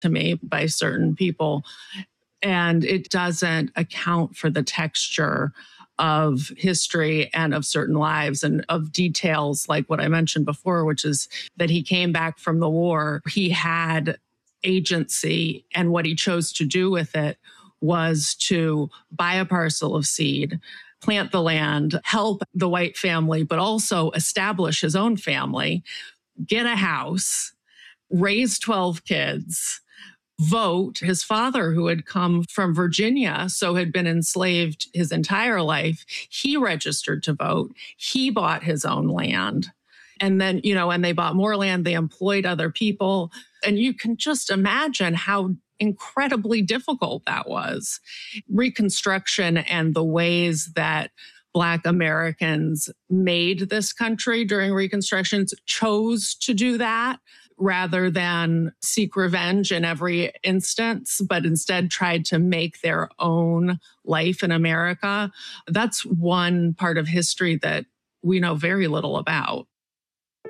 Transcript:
to me by certain people. And it doesn't account for the texture of history and of certain lives and of details like what I mentioned before, which is that he came back from the war. He had agency, and what he chose to do with it was to buy a parcel of seed, plant the land, help the white family, but also establish his own family, get a house, raise 12 kids, vote. His father, who had come from Virginia, so had been enslaved his entire life, he registered to vote. He bought his own land. And then, and they bought more land, they employed other people. And you can just imagine how incredibly difficult that was. Reconstruction and the ways that Black Americans made this country during Reconstruction chose to do that rather than seek revenge in every instance, but instead tried to make their own life in America. That's one part of history that we know very little about.